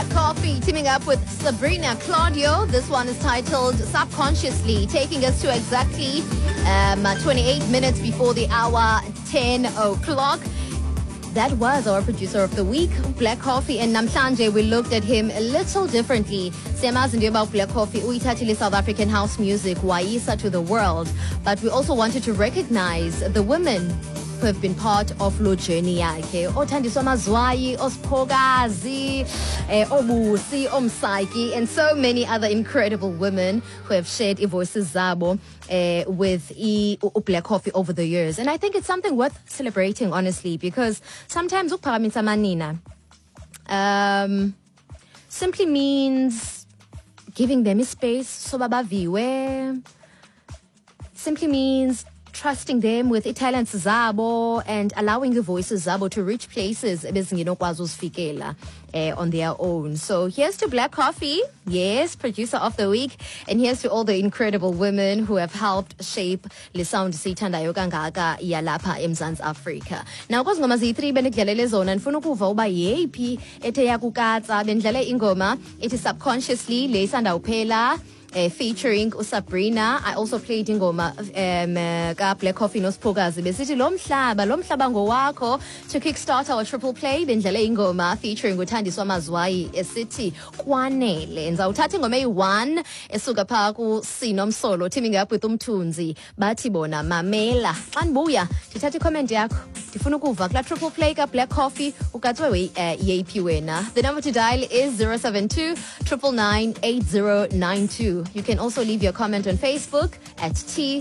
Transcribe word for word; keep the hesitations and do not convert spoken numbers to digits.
Black Coffee teaming up with Sabrina Claudio. This one is titled Subconsciously, taking us to exactly um, twenty-eight minutes before the hour, ten o'clock. That was our producer of the week, Black Coffee, and namhlanje we looked at him a little differently. Siyamazi nje about Black Coffee, uyithathile South African house music, wayisa to the world. But we also wanted to recognize the women who have been part of lo journey yakhe. Othandiswa Mazwai, Osphokazi, Obusi, Omsaki, and so many other incredible women who have shared voices zabo uh, with e, Black Coffee over the years. And I think it's something worth celebrating, honestly, because sometimes ukuphakamisa manina um, simply means giving them a space, so babaviwe, simply means trusting them with talents zabo and allowing the voices zabo to reach places uh, on their own. So here's to Black Coffee, yes, producer of the week, and here's to all the incredible women who have helped shape le sound siyithandayo kangaka yalapha eMzantsi Afrika. Now kwazi ngoma ziyi-three bendidlalele zona ndifuna ukuva uba yeyiphi ethe yakukatsa. Bendidlale ingoma ethi Subconsciously le isanda uphela, Uh, featuring Sabrina. I also played ingoma um, uh, ka Black Coffee noSphokazi besithi lo mhlaba lo mhlaba ngowakho. To kickstart our triple play bendlale ingoma featuring uThandiswa Mazwai esithi kwanele. Ndizawuthatha ingoma eyi-one esuka phaa kuSino Msolo teaming up with uMthunzi bathi bona mamela. Xa ndibuya ndithatha i-comment yakho ndifuna ukuva kula triple play ka Black Coffee ukatswe uh, yeyiphi wena. The number to dial is zero seven two nine nine eight zero nine two. You can also leave your comment on Facebook at T